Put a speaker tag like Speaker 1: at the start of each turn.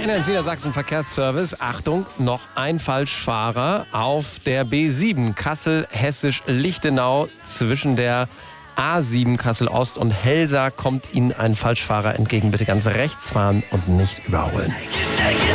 Speaker 1: NNC Niedersachsen Verkehrsservice. Achtung, noch ein Falschfahrer auf der B7 Kassel-Hessisch-Lichtenau zwischen der A7 Kassel-Ost und Helsa kommt Ihnen ein Falschfahrer entgegen. Bitte ganz rechts fahren und nicht überholen.
Speaker 2: Take it.